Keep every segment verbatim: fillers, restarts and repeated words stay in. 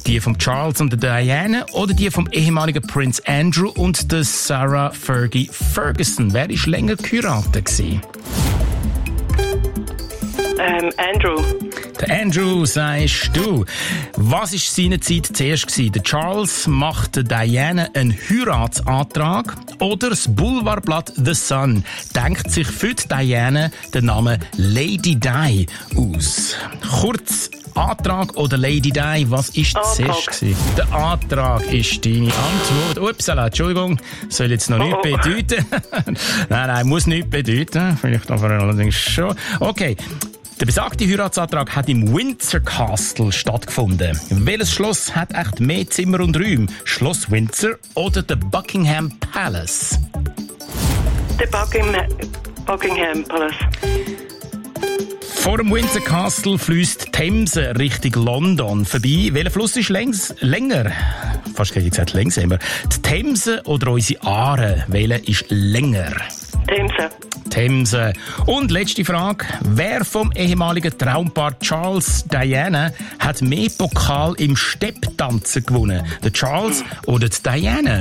Die von Charles und der Diana oder die vom ehemaligen Prince Andrew und der Sarah Fergie Ferguson? Wer war länger geheiratet gewesen? Ähm, Andrew. Der Andrew, sagst du. Was war seinerzeit zuerst gewesen? Der Charles macht der Diana einen Heiratsantrag oder das Boulevardblatt The Sun denkt sich für die Diana den Namen Lady Di aus? Kurz, Antrag oder Lady Di, was war zuerst gewesen? Der Antrag ist deine Antwort. Upsala, Entschuldigung, soll jetzt noch nichts oh. bedeuten. nein, nein, muss nichts bedeuten. Vielleicht aber allerdings schon. Okay. Der besagte Heiratsantrag hat im Windsor Castle stattgefunden. Welches Schloss hat echt mehr Zimmer und Räume? Schloss Windsor oder der Buckingham Palace? Der Buckingham, Buckingham Palace. Vor dem Windsor Castle fließt die Themse Richtung London vorbei. Welcher Fluss ist längs, länger? Fast hätte ich gesagt längsamer. Die Themse oder unsere Aare? Welcher ist länger? Themse. Themse. Und letzte Frage. Wer vom ehemaligen Traumpaar Charles Diana hat mehr Pokal im Stepptanzen gewonnen? Der Charles oder die Diana?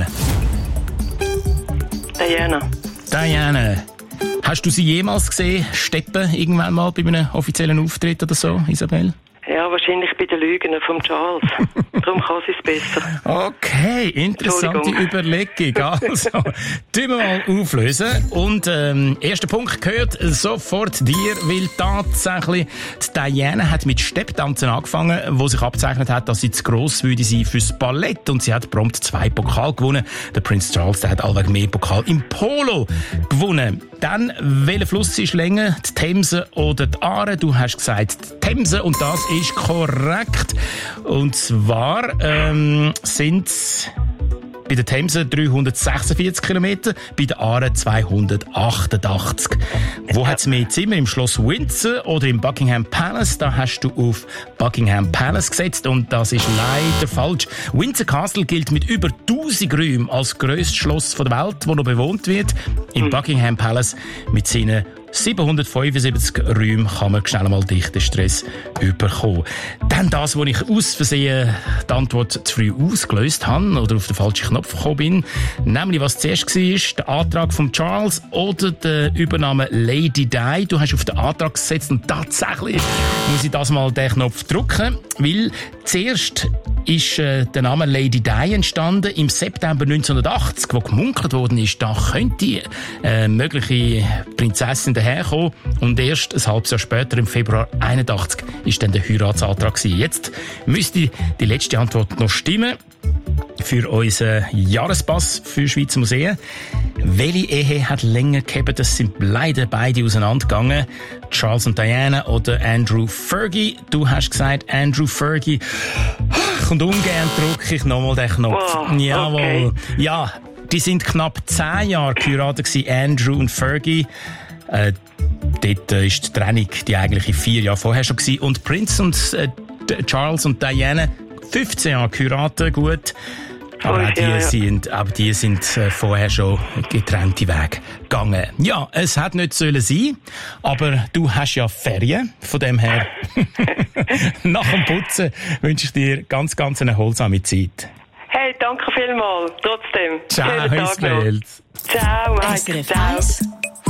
Diana. Diana. Hast du sie jemals gesehen, steppen, irgendwann mal bei einem offiziellen Auftritt oder so, Isabel? Ja, wahrscheinlich bei den Lügen vom Charles. Darum kann sie es besser. Okay, interessante Überlegung. Also, tun wir mal auflösen. Und ähm, erster Punkt gehört sofort dir, weil tatsächlich die Diana hat mit Stepptanzen angefangen, wo sich abzeichnet hat, dass sie zu gross würde sein fürs Ballett. Und sie hat prompt zwei Pokal gewonnen. Der Prince Charles, der hat allweg mehr Pokal im Polo gewonnen. Dann, welcher Fluss ist länger? Die Themse oder die Aare? Du hast gesagt die Themse und das ist korrekt. Und zwar ähm, sind es bei der Themse dreihundertsechsundvierzig Kilometer, bei der Aare zweihundertachtundachtzig. Wo hat es mehr Zimmer? Im Schloss Windsor oder im Buckingham Palace? Da hast du auf Buckingham Palace gesetzt und das ist leider falsch. Windsor Castle gilt mit über tausend Räumen als grösstes Schloss der Welt, das noch bewohnt wird. Im Buckingham Palace mit seinen siebenhundertfünfundsiebzig Räumen kann man schnell mal dichten Stress bekommen. Dann das, wo ich aus Versehen die Antwort zu früh ausgelöst habe oder auf den falschen Knopf gekommen bin, nämlich was zuerst war, der Antrag von Charles oder der Übernahme Lady Di. Du hast auf den Antrag gesetzt und tatsächlich muss ich das mal den Knopf drücken, weil zuerst ist äh, der Name Lady Di entstanden im September neunzehnhundertachtzig, wo gemunkelt worden ist, da könnte äh, mögliche Prinzessin daherkommen. Und erst ein halbes Jahr später, im Februar einundachtzig, ist dann der Heiratsantrag gewesen. Jetzt müsste die letzte Antwort noch stimmen für unseren Jahrespass für Schweizer Museen. Welche Ehe hat länger gehabt? Das sind leider beide auseinandergegangen. Charles und Diana oder Andrew Fergie. Du hast gesagt Andrew Fergie. Und ungern drücke ich nochmal den Knopf. Wow, Jawohl. okay. Ja, die sind knapp zehn Jahre geheiratet gewesen, Andrew und Fergie. Äh, dort äh, ist die Trennung die eigentliche vier Jahre vorher schon gewesen. Und Prince und äh, Charles und Diana fünfzehn Jahre geheiratet, gut. Aber auch die ja, ja. sind, aber die sind äh, vorher schon getrennte Wege gegangen. Ja, es hat nicht sollen sein, aber du hast ja Ferien. Von dem her, nach dem Putzen wünsche ich dir ganz, ganz eine erholsame Zeit. Hey, danke vielmals. Trotzdem. Ciao, Schönen Tag noch. Isabel. Ciao, Mike. S R F Ciao. eins